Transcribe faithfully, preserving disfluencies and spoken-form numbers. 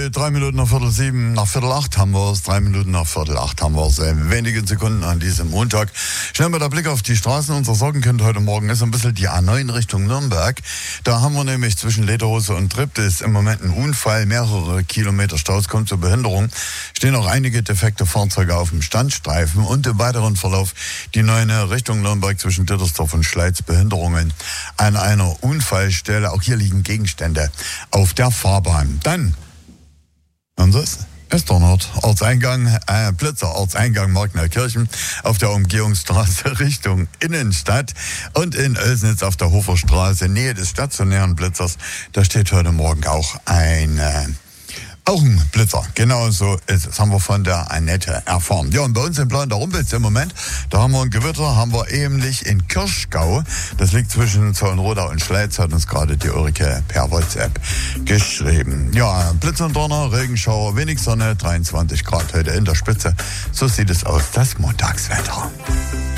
Äh, drei Minuten nach Viertel sieben, nach Viertel acht haben wir es, drei Minuten nach Viertel acht haben wir es. In wenigen Sekunden an diesem Montag. Schnell mal der Blick auf die Straßen. Unser Sorgenkind heute Morgen ist ein bisschen die A neun Richtung Nürnberg. Da haben wir nämlich zwischen Lederhose und Triptis im Moment einen Unfall. Mehrere Kilometer Staus, kommt zur Behinderung. Stehen auch einige defekte Fahrzeuge auf dem Standstreifen und im weiteren Verlauf die neue Richtung Nürnberg zwischen Dittersdorf und Schleiz Behinderungen an einer Unfallstelle. Auch hier liegen Gegenstände auf der Fahrbahn. Dann Und das ist Donald, Ortseingang, äh, Blitzer, Ortseingang Markneukirchen auf der Umgehungsstraße Richtung Innenstadt und in Oelsnitz auf der Hoferstraße, Nähe des stationären Blitzers. Da steht heute Morgen auch ein, äh, auch ein Blitzer. Genau so ist es. Das haben wir von der Annette erfahren. Ja, und bei uns im Plan der Rumpels im Moment, da haben wir ein Gewitter, haben wir ähnlich in Kirschgau. Das liegt zwischen Zollenroda und Schleiz, hat uns gerade die Ulrike per WhatsApp geschrieben. Ja, Blitz und Donner, Regenschauer, wenig Sonne, dreiundzwanzig Grad heute in der Spitze. So sieht es aus, das Montagswetter.